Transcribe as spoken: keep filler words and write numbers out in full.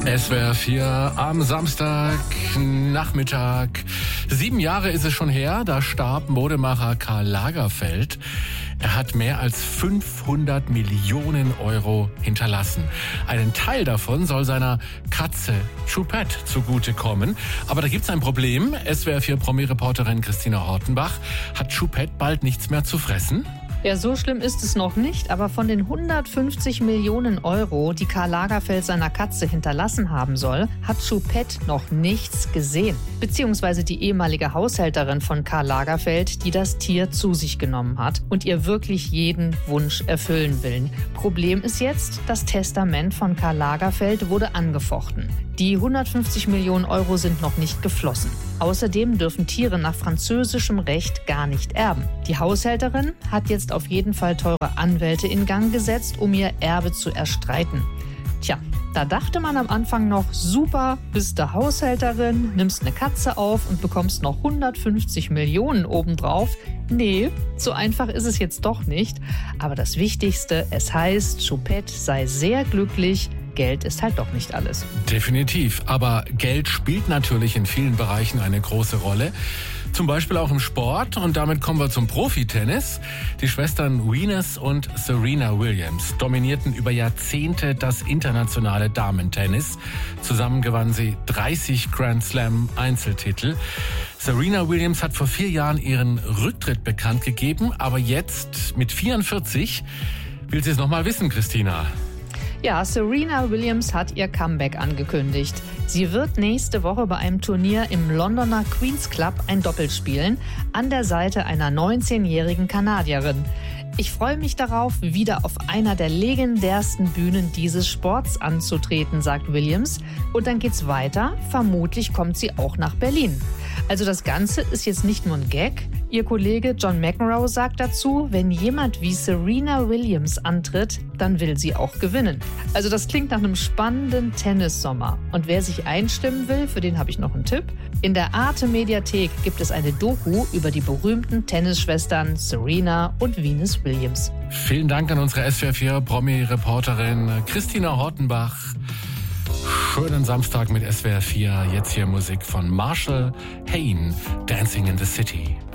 S W R vier am Samstag Nachmittag. Sieben Jahre ist es schon her, da starb Modemacher Karl Lagerfeld. Er hat mehr als fünfhundert Millionen Euro hinterlassen. Einen Teil davon soll seiner Katze Choupette zugutekommen. Aber da gibt's ein Problem. S W R vier Promi-Reporterin Christina Hortenbach. Hat Choupette bald nichts mehr zu fressen? Ja, so schlimm ist es noch nicht, aber von den hundertfünfzig Millionen Euro, die Karl Lagerfeld seiner Katze hinterlassen haben soll, hat Choupette noch nichts gesehen. Beziehungsweise die ehemalige Haushälterin von Karl Lagerfeld, die das Tier zu sich genommen hat und ihr wirklich jeden Wunsch erfüllen will. Problem ist jetzt, das Testament von Karl Lagerfeld wurde angefochten. Die hundertfünfzig Millionen Euro sind noch nicht geflossen. Außerdem dürfen Tiere nach französischem Recht gar nicht erben. Die Haushälterin hat jetzt auf jeden Fall teure Anwälte in Gang gesetzt, um ihr Erbe zu erstreiten. Tja, da dachte man am Anfang noch, super, bist du Haushälterin, nimmst eine Katze auf und bekommst noch hundertfünfzig Millionen obendrauf. Nee, so einfach ist es jetzt doch nicht. Aber das Wichtigste, es heißt, Choupette sei sehr glücklich. Geld ist halt doch nicht alles. Definitiv. Aber Geld spielt natürlich in vielen Bereichen eine große Rolle. Zum Beispiel auch im Sport. Und damit kommen wir zum Profitennis. Die Schwestern Venus und Serena Williams dominierten über Jahrzehnte das internationale Damentennis. Zusammen gewannen sie dreißig Grand Slam Einzeltitel. Serena Williams hat vor vier Jahren ihren Rücktritt bekannt gegeben. Aber jetzt mit vierundvierzig will sie es noch mal wissen, Christina. Ja, Serena Williams hat ihr Comeback angekündigt. Sie wird nächste Woche bei einem Turnier im Londoner Queen's Club ein Doppel spielen, an der Seite einer neunzehnjährigen Kanadierin. Ich freue mich darauf, wieder auf einer der legendärsten Bühnen dieses Sports anzutreten, sagt Williams. Und dann geht's weiter. Vermutlich kommt sie auch nach Berlin. Also das Ganze ist jetzt nicht nur ein Gag. Ihr Kollege John McEnroe sagt dazu, wenn jemand wie Serena Williams antritt, dann will sie auch gewinnen. Also das klingt nach einem spannenden Tennissommer. Und wer sich einstimmen will, für den habe ich noch einen Tipp. In der Arte-Mediathek gibt es eine Doku über die berühmten Tennisschwestern Serena und Venus Williams. Vielen Dank an unsere S W R vier Promi-Reporterin Christina Hortenbach. Schönen Samstag mit S W R vier. Jetzt hier Musik von Marshall Hayne, Dancing in the City.